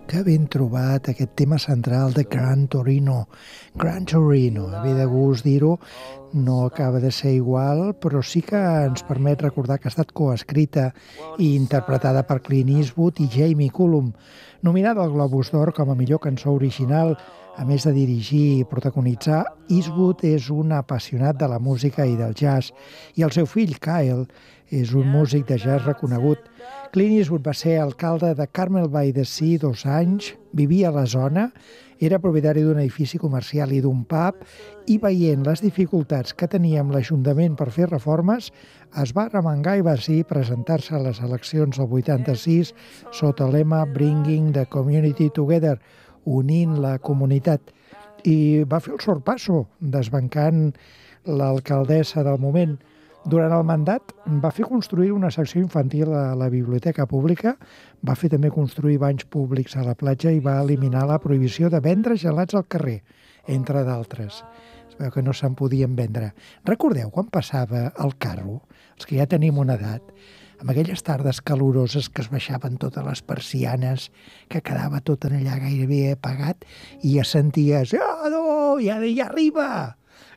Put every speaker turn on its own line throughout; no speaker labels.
Que ben trobat aquest tema central de Gran Torino. Gran Torino, ve de gust dir-ho, no acaba de ser igual, però sí que ens permet recordar que ha estat coescrita i interpretada per Clint Eastwood i Jamie Cullum, nominada al Globus d'Or com a millor cançó original. A més de dirigir i protagonitzar, Eastwood és un apassionat de la música i del jazz, i el seu fill, Kyle, és un músic de jazz reconegut. Clint Eastwood va ser alcalde de Carmel by the Sea 2 anys, vivia a la zona, era propietari d'un edifici comercial i d'un pub, i veient les dificultats que tenia amb l'Ajuntament per fer reformes, es va arremangar i va decidir presentar-se a les eleccions del 86 sota el lema Bringing the Community Together, unint la comunitat. I va fer el sorpasso, desbancant l'alcaldessa del moment. Durant el mandat va fer construir una secció infantil a la biblioteca pública, va fer també construir banys públics a la platja i va eliminar la prohibició de vendre gelats al carrer, entre d'altres. Es veu que no se'n podien vendre. Recordeu quan passava el carro, els que ja tenim una edat, amb aquelles tardes caloroses que es baixaven totes les persianes, que quedava tot allà gairebé apagat, i ja senties, ja arriba!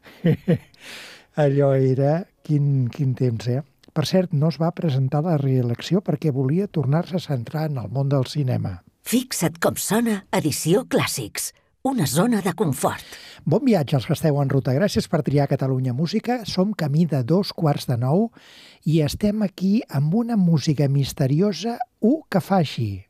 Allò era... Quin temps, eh? Per cert, no es va presentar a la reelecció perquè volia tornar-se a centrar en el món del cinema.
Fixa't com sona Edició Clàssics, una zona de confort.
Bon viatge als que esteu en ruta. Gràcies per triar Catalunya Música. Som camí de 8:45 i estem aquí amb una música misteriosa que fa així.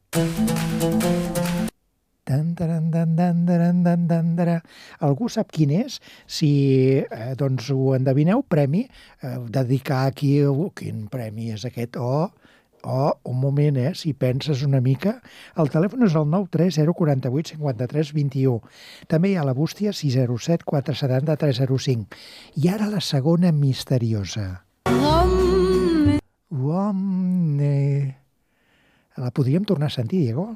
Algú sap quin és? Si doncs ho endevineu, premi, dedicar aquí, quin premi és aquest? Un moment, si penses una mica, el telèfon és el 93048 53 21. També hi ha la bústia 607 470 305. I ara la segona misteriosa. La podríem tornar a sentir, Diego?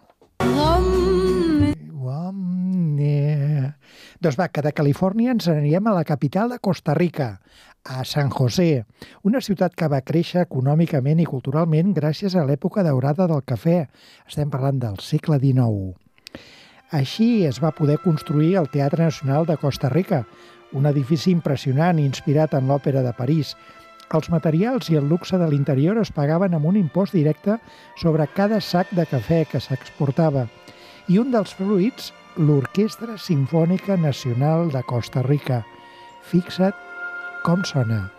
Doncs va, que de Califòrnia ens anirem a la capital de Costa Rica, a San José, una ciutat que va créixer econòmicament i culturalment gràcies a l'època daurada del cafè. Estem parlant del segle XIX. Així es va poder construir el Teatre Nacional de Costa Rica, un edifici impressionant inspirat en l'òpera de París. Els materials i el luxe de l'interior es pagaven amb un impost directe sobre cada sac de cafè que s'exportava. I un dels fruits, l'Orquestra Simfònica Nacional de Costa Rica. Fixa't com sona.